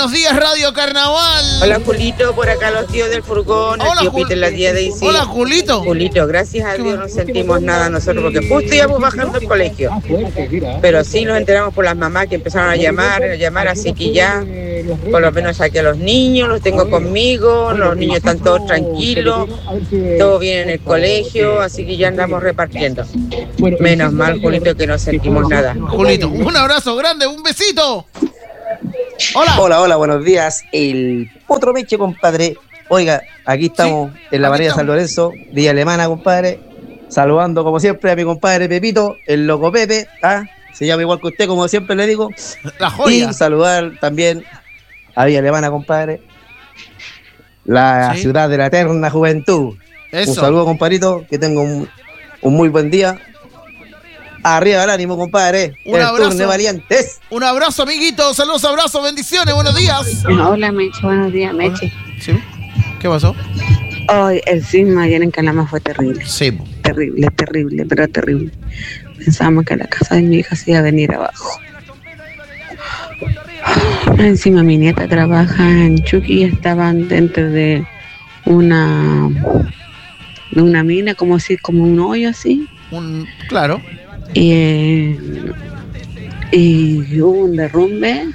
buenos días, Radio Carnaval. Hola, Julito, por acá los tíos del furgón. Hola, el tío Peter, la tía Daisy. Hola, Julito. Julito, gracias a Dios no sentimos nada nosotros, porque justo íbamos bajando el colegio. Pero sí nos enteramos por las mamás que empezaron a llamar, así que ya, por lo menos saqué a los niños, los tengo conmigo, los niños están todos tranquilos, todo bien en el colegio, así que ya andamos repartiendo. Menos mal, Julito, que no sentimos nada. Julito, un abrazo grande, un besito. Hola, buenos días. El otro Meche, compadre. Oiga, aquí estamos en la Avenida San Lorenzo, Villa Alemana, compadre. Saludando como siempre a mi compadre Pepito, el loco Pepe. Se llama igual que usted, como siempre le digo. La joya. Y saludar también a Villa Alemana, compadre. La ciudad de la eterna juventud. Eso. Un saludo, compadrito, que tenga un muy buen día. Arriba el ánimo, compadre. Un abrazo de valientes. Un abrazo, amiguito. Saludos, abrazos, bendiciones. Buenos días. Hola, Meche. Buenos días, Meche. ¿Sí? ¿Qué pasó? Hoy el sismo ayer en Calama fue terrible. Sí. Terrible, pero terrible. Pensábamos que la casa de mi hija se iba a venir abajo. Encima mi nieta trabaja en Chucky y estaban dentro de una mina, como un hoyo así. Claro. Y hubo un derrumbe.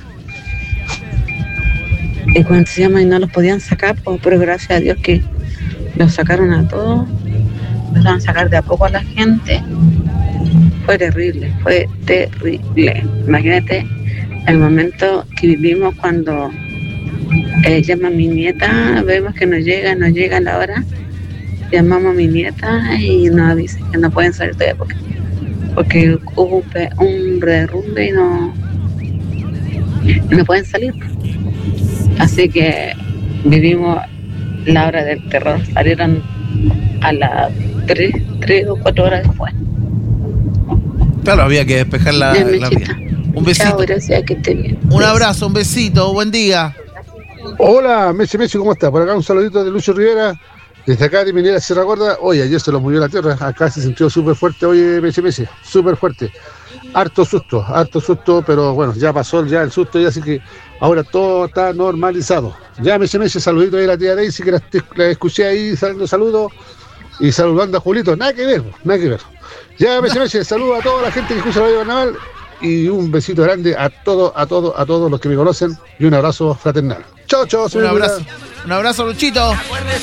Y cuando se llama y no los podían sacar, pero gracias a Dios que los sacaron a todos. Empezaron a sacar de a poco a la gente. Fue terrible. Imagínate el momento que vivimos cuando llama a mi nieta, vemos que no llega la hora. Llamamos a mi nieta y nos avisan que no pueden salir todavía porque hubo un derrumbe y no pueden salir. Así que vivimos la hora del terror. Salieron a las 3 o 4 horas después. Claro, había que despejar la vía. Un besito. Chao, gracias, que esté bien. Un abrazo, un besito, buen día. Hola, Messi, ¿cómo estás? Por acá un saludito de Lucho Rivera, desde acá de Minera Sierra Gorda. Oye, ayer se lo movió la tierra, acá se sintió súper fuerte, oye, Messi, súper fuerte. Harto susto, pero bueno, ya pasó ya el susto, y así que ahora todo está normalizado. Ya, Messi, saludito de la tía Daisy, que la escuché ahí dando saludos, y saludando a Julito, nada que ver. Ya, Messi, saludo a toda la gente que escucha Radio Carnaval, y un besito grande a todos los que me conocen, y un abrazo fraternal. Chao, Un abrazo, Luchito.